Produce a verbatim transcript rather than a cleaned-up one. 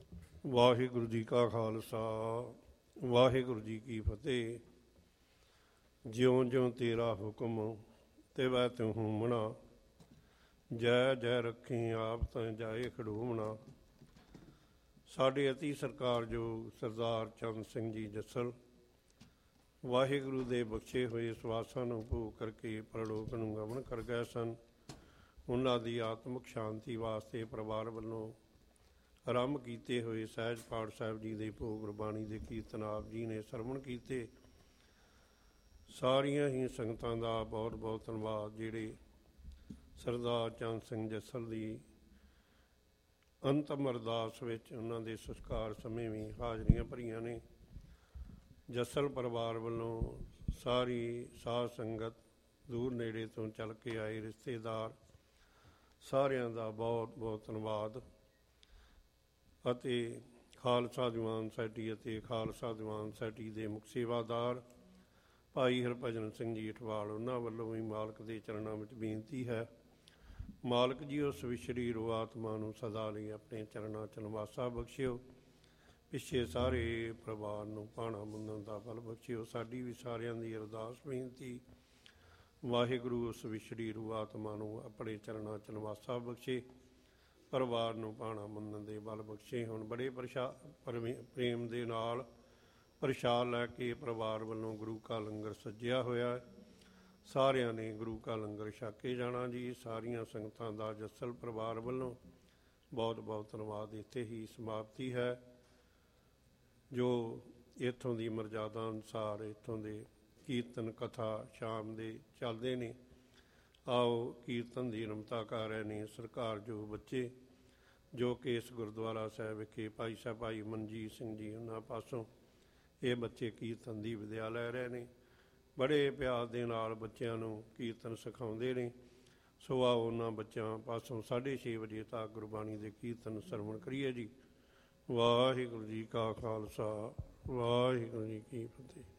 ਵਾਹਿਗੁਰੂ ਜੀ ਕਾ ਖਾਲਸਾ ਵਾਹਿਗੁਰੂ ਜੀ ਕੀ ਫਤਿਹ। ਜਿਉਂ ਜਿਉਂ ਤੇਰਾ ਹੁਕਮ ਤੇ ਵੈ ਤਿਉ ਹੂਮਣਾ, ਜੈ ਜੈ ਰੱਖੀ ਆਪ ਤਾਂ ਜਾਏ ਖੜੂਮਣਾ। ਸਾਡੇ ਅਤੀ ਸਤਿਕਾਰਯੋਗ ਸਰਦਾਰ ਚੰਦ ਸਿੰਘ ਜੀ ਜੱਸਲ ਵਾਹਿਗੁਰੂ ਦੇ ਬਖਸ਼ੇ ਹੋਏ ਸਵਾਸਾਂ ਨੂੰ ਭੋਗ ਕਰਕੇ ਪਰਲੋਕ ਨੂੰ ਗਮਨ ਕਰ ਗਏ ਸਨ। ਉਹਨਾਂ ਦੀ ਆਤਮਿਕ ਸ਼ਾਂਤੀ ਵਾਸਤੇ ਪਰਿਵਾਰ ਵੱਲੋਂ ਆਰੰਭ ਕੀਤੇ ਹੋਏ ਸਹਿਜ ਪਾਠ ਸਾਹਿਬ ਜੀ ਦੇ ਭੋਗ ਗੁਰਬਾਣੀ ਦੇ ਕੀਰਤਨ ਆਪ ਜੀ ਨੇ ਸਰਵਣ ਕੀਤੇ। ਸਾਰੀਆਂ ਹੀ ਸੰਗਤਾਂ ਦਾ ਬਹੁਤ ਬਹੁਤ ਧੰਨਵਾਦ, ਜਿਹੜੇ ਸਰਦਾਰ ਚੰਦ ਸਿੰਘ ਜੱਸਲ ਦੀ ਅੰਤਮ ਅਰਦਾਸ ਵਿੱਚ ਉਹਨਾਂ ਦੇ ਸੰਸਕਾਰ ਸਮੇਂ ਵੀ ਹਾਜ਼ਰੀਆਂ ਭਰੀਆਂ ਨੇ। ਜੱਸਲ ਪਰਿਵਾਰ ਵੱਲੋਂ ਸਾਰੀ ਸਾਧ ਸੰਗਤ, ਦੂਰ ਨੇੜੇ ਤੋਂ ਚੱਲ ਕੇ ਆਏ ਰਿਸ਼ਤੇਦਾਰ, ਸਾਰਿਆਂ ਦਾ ਬਹੁਤ ਬਹੁਤ ਧੰਨਵਾਦ। ਅਤੇ ਖਾਲਸਾ ਦੀਵਾਨ ਸੋਸਾਇਟੀ ਅਤੇ ਖਾਲਸਾ ਦੀਵਾਨ ਸੋਸਾਇਟੀ ਦੇ ਮੁੱਖ ਸੇਵਾਦਾਰ ਭਾਈ ਹਰਭਜਨ ਸਿੰਘ ਜੀ ਅਠਵਾਲ, ਉਹਨਾਂ ਵੱਲੋਂ ਵੀ ਮਾਲਕ ਦੇ ਚਰਨਾਂ ਵਿੱਚ ਬੇਨਤੀ ਹੈ, ਮਾਲਕ ਜੀ ਉਸ ਵਿਛੜੀ ਰੂਹ ਆਤਮਾ ਨੂੰ ਸਦਾ ਲਈ ਆਪਣੇ ਚਰਨਾਂ 'ਚ ਨਿਵਾਸਾ ਬਖਸ਼ਿਓ। ਪਿੱਛੇ ਸਾਰੇ ਪਰਿਵਾਰ ਨੂੰ ਭਾਣਾ ਮੁੰਨਣ ਦਾ ਬਲ ਬਖਸ਼ਿਓ। ਸਾਡੀ ਵੀ ਸਾਰਿਆਂ ਦੀ ਅਰਦਾਸ ਬੇਨਤੀ, ਵਾਹਿਗੁਰੂ ਉਸ ਵਿਛੜੀ ਰੂਹ ਆਤਮਾ ਨੂੰ ਆਪਣੇ ਚਰਨਾਂ 'ਚ ਨਿਵਾਸਾ ਬਖਸ਼ੇ, ਪਰਿਵਾਰ ਨੂੰ ਭਾਣਾ ਮੁੰਨਣ ਦੇ ਬਲ ਬਖਸ਼ੇ। ਹੁਣ ਬੜੇ ਪ੍ਰਸ਼ਾ ਪ੍ਰੇਮ ਦੇ ਨਾਲ ਪ੍ਰਸ਼ਾਦ ਲੈ ਕੇ ਪਰਿਵਾਰ ਵੱਲੋਂ ਗੁਰੂ ਕਾ ਲੰਗਰ ਸੱਜਿਆ ਹੋਇਆ, ਸਾਰਿਆਂ ਨੇ ਗੁਰੂ ਕਾ ਲੰਗਰ ਛਕ ਕੇ ਜਾਣਾ ਜੀ। ਸਾਰੀਆਂ ਸੰਗਤਾਂ ਦਾ ਜੱਸਲ ਪਰਿਵਾਰ ਵੱਲੋਂ ਬਹੁਤ ਬਹੁਤ ਧੰਨਵਾਦ। ਇੱਥੇ ਹੀ ਸਮਾਪਤੀ ਹੈ। ਜੋ ਇੱਥੋਂ ਦੀ ਮਰਜ਼ਾਦਾ ਅਨੁਸਾਰ ਇੱਥੋਂ ਦੇ ਕੀਰਤਨ ਕਥਾ ਸ਼ਾਮ ਦੇ ਚੱਲਦੇ ਨੇ, ਆਓ ਕੀਰਤਨ ਦੀ ਰਮਤਾ ਕਰ ਰਹੇ ਨੇ ਸਰਕਾਰ ਜੋ ਬੱਚੇ, ਜੋ ਕਿ ਇਸ ਗੁਰਦੁਆਰਾ ਸਾਹਿਬ ਵਿਖੇ ਭਾਈ ਸਾਹਿਬ ਭਾਈ ਮਨਜੀਤ ਸਿੰਘ ਜੀ ਉਹਨਾਂ ਪਾਸੋਂ ਇਹ ਬੱਚੇ ਕੀਰਤਨ ਦੀ ਵਿਦਿਆ ਲੈ ਰਹੇ ਨੇ। ਬੜੇ ਪਿਆਰ ਦੇ ਨਾਲ ਬੱਚਿਆਂ ਨੂੰ ਕੀਰਤਨ ਸਿਖਾਉਂਦੇ ਨੇ। ਸੋ ਆਓ ਉਹਨਾਂ ਬੱਚਿਆਂ ਪਾਸੋਂ ਸਾਢੇ ਛੇ ਵਜੇ ਤੱਕ ਗੁਰਬਾਣੀ ਦੇ ਕੀਰਤਨ ਸਰਵਣ ਕਰੀਏ ਜੀ। ਵਾਹਿਗੁਰੂ ਜੀ ਕਾ ਖਾਲਸਾ ਵਾਹਿਗੁਰੂ ਜੀ ਕੀ ਫਤਿਹ।